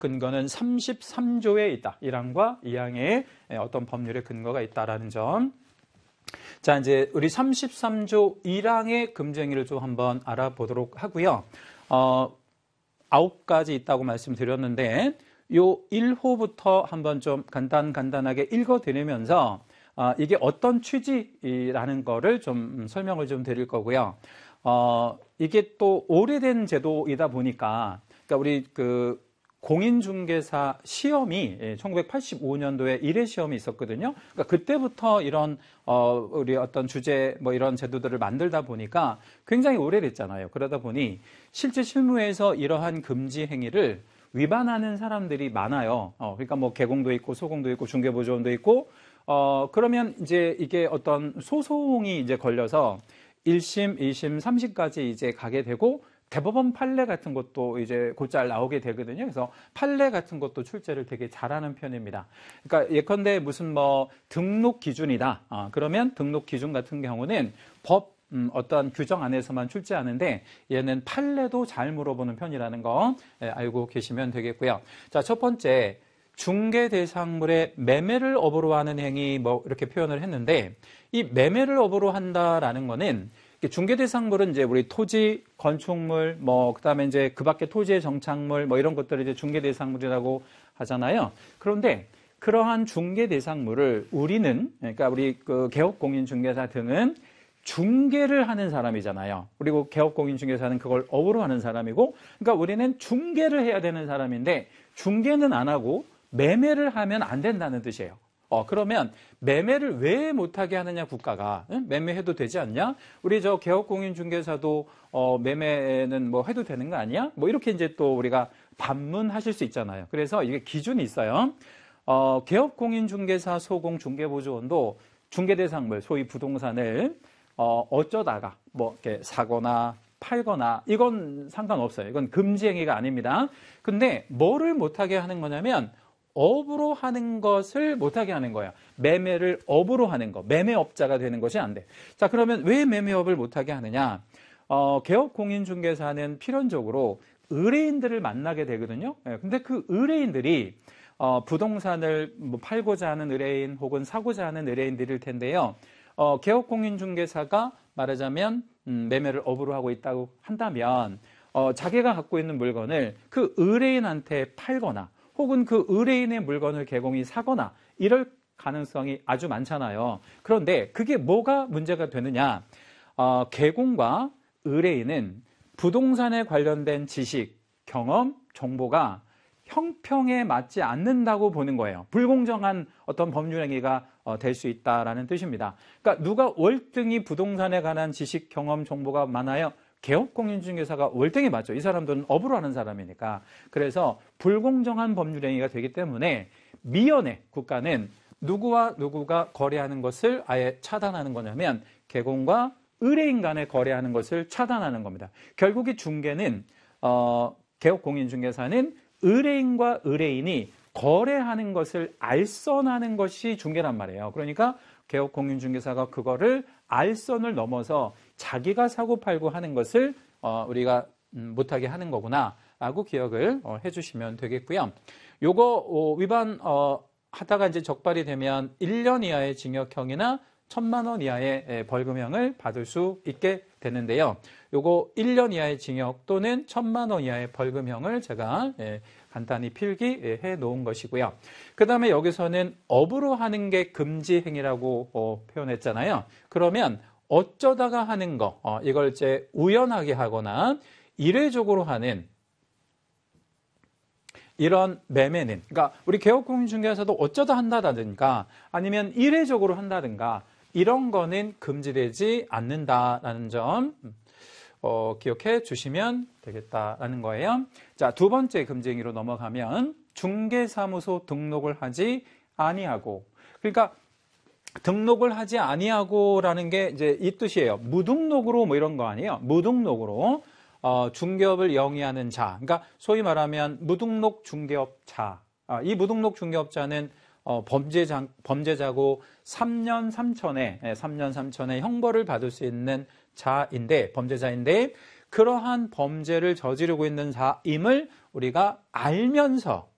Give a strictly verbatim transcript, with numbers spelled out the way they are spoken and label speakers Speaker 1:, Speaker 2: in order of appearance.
Speaker 1: 근거는 삼십삼 조에 있다. 일 항과 이 항에 어떤 법률의 근거가 있다라는 점. 자, 이제 우리 삼십삼 조 일 항의 금지행위를 좀 한번 알아보도록 하고요. 어, 아홉 가지 있다고 말씀드렸는데 요 일 호부터 한번 좀 간단 간단하게 읽어드리면서 어, 이게 어떤 취지라는 거를 좀 설명을 좀 드릴 거고요. 어, 이게 또 오래된 제도이다 보니까 그러니까 우리 그 공인중개사 시험이 천구백팔십오 년도에 일 회 시험이 있었거든요. 그러니까 그때부터 이런 어 우리 어떤 주제 뭐 이런 제도들을 만들다 보니까 굉장히 오래됐잖아요. 그러다 보니 실제 실무에서 이러한 금지 행위를 위반하는 사람들이 많아요. 어 그러니까 뭐 개공도 있고 소공도 있고 중개보조원도 있고 어 그러면 이제 이게 어떤 소송이 이제 걸려서 일 심, 이 심, 삼 심까지 이제 가게 되고 대법원 판례 같은 것도 이제 곧잘 나오게 되거든요. 그래서 판례 같은 것도 출제를 되게 잘하는 편입니다. 그러니까 예컨대 무슨 뭐 등록 기준이다. 어, 그러면 등록 기준 같은 경우는 법 음, 어떤 규정 안에서만 출제하는데 얘는 판례도 잘 물어보는 편이라는 거 예, 알고 계시면 되겠고요. 자, 첫 번째 중개 대상물의 매매를 업으로 하는 행위 뭐 이렇게 표현을 했는데 이 매매를 업으로 한다라는 거는 중개 대상물은 이제 우리 토지, 건축물, 뭐 그다음에 이제 그 밖에 토지의 정착물 뭐 이런 것들을 이제 중개 대상물이라고 하잖아요. 그런데 그러한 중개 대상물을 우리는 그러니까 우리 그 개업공인중개사 등은 중개를 하는 사람이잖아요. 그리고 개업공인중개사는 그걸 업으로 하는 사람이고, 그러니까 우리는 중개를 해야 되는 사람인데 중개는 안 하고 매매를 하면 안 된다는 뜻이에요. 어, 그러면 매매를 왜 못하게 하느냐, 국가가. 응? 매매해도 되지 않냐? 우리 저 개업공인중개사도, 어, 매매는 뭐 해도 되는 거 아니야? 뭐 이렇게 이제 또 우리가 반문하실 수 있잖아요. 그래서 이게 기준이 있어요. 어, 개업공인중개사 소공 중개보조원도 중개대상물, 소위 부동산을, 어, 어쩌다가 뭐 이렇게 사거나 팔거나 이건 상관없어요. 이건 금지 행위가 아닙니다. 근데 뭐를 못하게 하는 거냐면, 업으로 하는 것을 못하게 하는 거야. 매매를 업으로 하는 거. 매매업자가 되는 것이 안 돼. 자, 그러면 왜 매매업을 못하게 하느냐? 어, 개업공인중개사는 필연적으로 의뢰인들을 만나게 되거든요. 예, 근데 그 의뢰인들이 어, 부동산을 뭐 팔고자 하는 의뢰인 혹은 사고자 하는 의뢰인들일 텐데요. 어, 개업공인중개사가 말하자면 음, 매매를 업으로 하고 있다고 한다면 어, 자기가 갖고 있는 물건을 그 의뢰인한테 팔거나 혹은 그 의뢰인의 물건을 개공이 사거나 이럴 가능성이 아주 많잖아요. 그런데 그게 뭐가 문제가 되느냐? 어, 개공과 의뢰인은 부동산에 관련된 지식, 경험, 정보가 형평에 맞지 않는다고 보는 거예요. 불공정한 어떤 법률행위가 어, 될 수 있다라는 뜻입니다. 그러니까 누가 월등히 부동산에 관한 지식, 경험, 정보가 많아요? 개업공인중개사가 월등히 맞죠. 이 사람들은 업으로 하는 사람이니까. 그래서 불공정한 법률행위가 되기 때문에 미연에 국가는 누구와 누구가 거래하는 것을 아예 차단하는 거냐면 개공과 의뢰인 간에 거래하는 것을 차단하는 겁니다. 결국 이 중개는 어, 개업공인중개사는 의뢰인과 의뢰인이 거래하는 것을 알선하는 것이 중개란 말이에요. 그러니까 개업공인중개사가 그거를 알선을 넘어서 자기가 사고 팔고 하는 것을 어, 우리가 음, 못하게 하는 거구나라고 기억을 어, 해주시면 되겠고요. 요거 어, 위반 어, 하다가 이제 적발이 되면 일 년 이하의 징역형이나 천만 원 이하의 벌금형을 받을 수 있게 되는데요. 요거 일 년 이하의 징역 또는 천만 원 이하의 벌금형을 제가 예, 간단히 필기해 놓은 것이고요. 그 다음에 여기서는 업으로 하는 게 금지 행위라고 어, 표현했잖아요. 그러면 어쩌다가 하는 거, 어, 이걸 이제 우연하게 하거나 이례적으로 하는 이런 매매는, 그러니까 우리 개업공인중개사도 어쩌다 한다든가 아니면 이례적으로 한다든가 이런 거는 금지되지 않는다라는 점 어, 기억해 주시면 되겠다라는 거예요. 자, 두 번째 금지 행위로 넘어가면 중개사무소 등록을 하지 아니하고, 그러니까 등록을 하지 아니하고라는 게 이제 이 뜻이에요. 무등록으로 뭐 이런 거 아니에요. 무등록으로 어, 중개업을 영위하는 자, 그러니까 소위 말하면 무등록 중개업자. 아, 이 무등록 중개업자는 어, 범죄자, 범죄자고 삼 년 삼천에 삼 년 삼천의 형벌을 받을 수 있는 자인데, 범죄자인데 그러한 범죄를 저지르고 있는 자임을 우리가 알면서